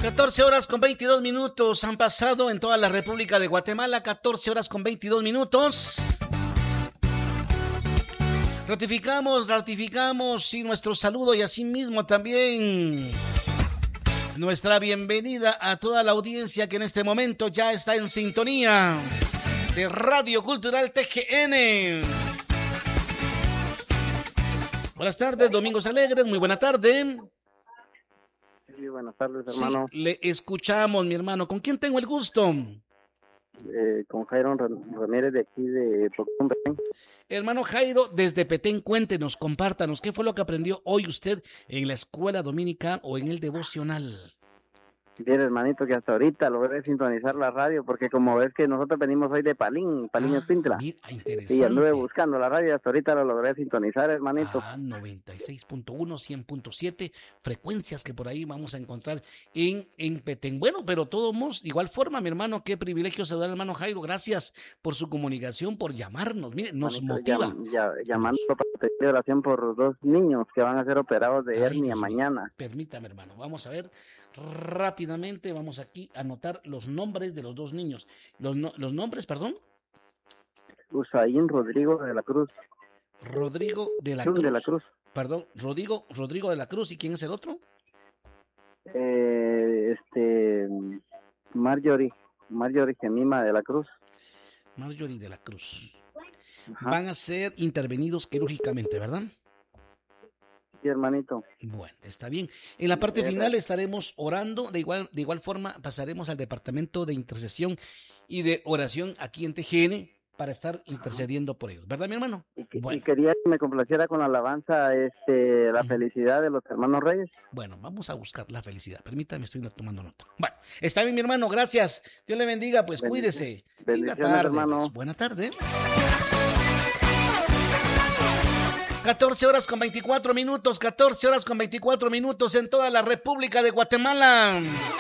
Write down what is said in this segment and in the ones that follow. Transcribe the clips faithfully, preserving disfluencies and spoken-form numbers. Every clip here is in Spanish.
catorce horas con veintidós minutos han pasado en toda la República de Guatemala, catorce horas con veintidós minutos. Ratificamos, ratificamos sí, nuestro saludo y asimismo también nuestra bienvenida a toda la audiencia que en este momento ya está en sintonía de Radio Cultural T G N. Buenas tardes, Domingos Alegres, muy buena tarde. Sí, buenas tardes, hermano. Sí, le escuchamos, mi hermano. ¿Con quién tengo el gusto? Eh, con Jairo Ramírez de aquí de Petén. Hermano Jairo, desde Petén, cuéntenos, compártanos, ¿qué fue lo que aprendió hoy usted en la escuela dominical o en el devocional? Bien, hermanito, que hasta ahorita logré sintonizar la radio, porque como ves que nosotros venimos hoy de Palín, Palín ah, Espintla. Mira, interesante. Y anduve buscando la radio, hasta ahorita la logré sintonizar, hermanito. Ah, noventa y seis punto uno, cien punto siete, frecuencias que por ahí vamos a encontrar en, en Petén. Bueno, pero todos, de igual forma, mi hermano, qué privilegio se da el hermano Jairo. Gracias por su comunicación, por llamarnos. Mire, nos hermanito, motiva. Llam, ya, llamando para pedir oración por dos niños que van a ser operados de Ay, hernia Dios mañana. Mío. Permítame, hermano, vamos a ver rápidamente, vamos aquí a anotar los nombres de los dos niños. Los, no, los nombres, perdón. Usaín Rodrigo de la Cruz. Rodrigo de la Cruz. Cruz. de la Cruz. Perdón, Rodrigo, Rodrigo de la Cruz. ¿Y quién es el otro? Eh, este, Marjorie, Marjorie Gemima de la Cruz. Marjorie de la Cruz. Ajá. Van a ser intervenidos quirúrgicamente, ¿verdad? Sí, hermanito. Bueno, está bien. En la parte final estaremos orando. De igual, de igual forma pasaremos al departamento de intercesión y de oración aquí en T G N para estar intercediendo por ellos, ¿verdad, mi hermano? Y, que, bueno. y quería que me complaciera con la alabanza, este, la uh-huh. felicidad de los hermanos Reyes. Bueno, vamos a buscar la felicidad. Permítame, estoy tomando nota. Bueno, está bien, mi hermano, gracias. Dios le bendiga, pues Bendiciones. cuídese. Bendiciones, Linda tarde, hermano. pues. Buena tarde. catorce horas con veinticuatro minutos, catorce horas con veinticuatro minutos en toda la República de Guatemala.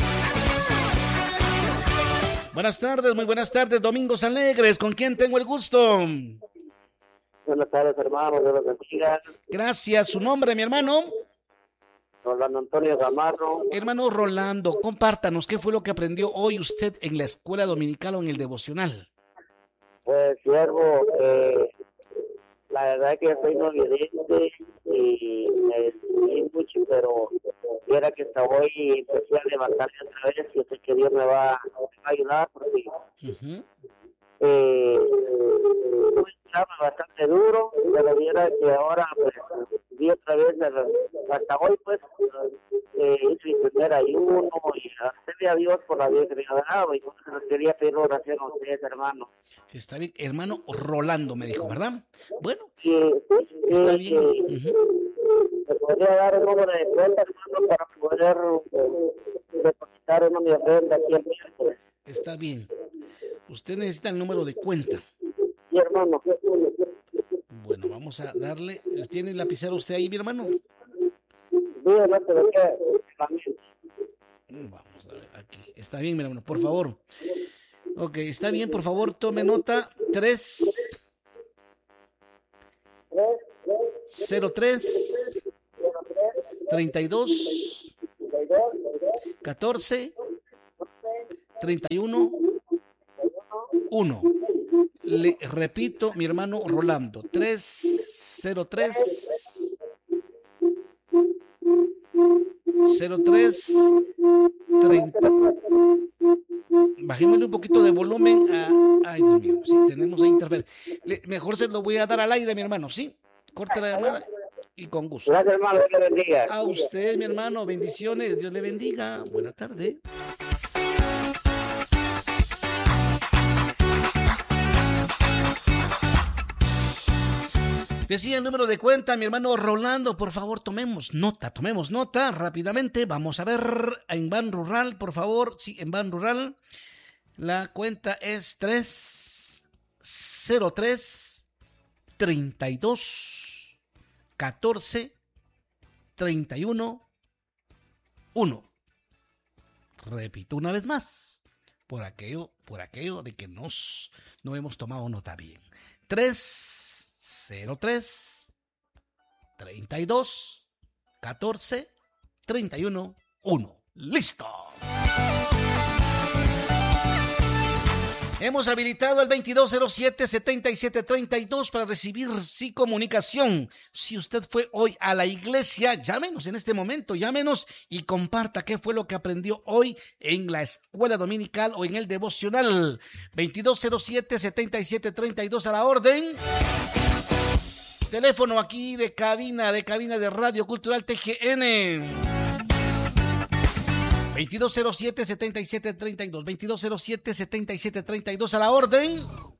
Buenas tardes, muy buenas tardes, Domingos Alegres, ¿con quién tengo el gusto? Buenas tardes, hermano, Dios los bendiga. Gracias, ¿su nombre, mi hermano? Rolando Antonio Gamarro. Hermano Rolando, compártanos, ¿qué fue lo que aprendió hoy usted en la escuela dominical o en el devocional? Pues, siervo, eh, la verdad es que soy no vidente y me decidí mucho, pero era que hasta hoy empecé a levantarme otra vez y sé que Dios me va, me va a ayudar porque uh-huh. eh, fue un examen bastante duro, pero viera que ahora pues vi otra vez hasta hoy pues eh, hice mi primer ayuno y agradecerle a Dios por la vida que me ha dado y entonces quería pedir oración a ustedes, hermano. Está bien, hermano Rolando me dijo, ¿verdad? Bueno, sí, sí, está sí, bien. Sí. Uh-huh. ¿Me podría dar el número de cuenta, hermano, para poder eh, depositar una mi ofrenda aquí el miércoles? Está bien. Usted necesita el número de cuenta. Sí, hermano. Bueno, vamos a darle. ¿Tiene el lapicero usted ahí, mi hermano? Sí, no te lo queda. Vamos a ver aquí. Está bien, mi hermano, por favor. Ok, está bien, por favor, tome nota. tres cero tres treinta y dos catorce treinta y uno uno. Le repito, mi hermano Rolando, tres cero tres cero tres treinta. Bajémosle un poquito de volumen a... Ay, Dios mío, sí, tenemos ahí interferencia. Mejor se lo voy a dar al aire, mi hermano, ¿sí? Corte la llamada y con gusto. Gracias, hermano, Dios le bendiga. A usted, mi hermano, bendiciones, Dios le bendiga. Buena tarde. Decía el número de cuenta, mi hermano Rolando, por favor, tomemos nota, tomemos nota rápidamente. Vamos a ver en Ban Rural, por favor. Sí, en Ban Rural. La cuenta es tres cero tres treinta y dos catorce treinta y uno uno. Repito una vez más, por aquello, por aquello de que nos, no hemos tomado nota bien. tres cero tres treinta y dos catorce treinta y uno uno. ¡Listo! Hemos habilitado el veintidós cero siete, setenta y siete treinta y dos para recibir sí comunicación. Si usted fue hoy a la iglesia, llámenos en este momento, llámenos y comparta qué fue lo que aprendió hoy en la escuela dominical o en el devocional. veintidós cero siete, setenta y siete treinta y dos a la orden. Teléfono aquí de cabina, de cabina de Radio Cultural T G N. veintidós cero siete, setenta y siete treinta y dos, veintidós cero siete, setenta y siete treinta y dos a la orden.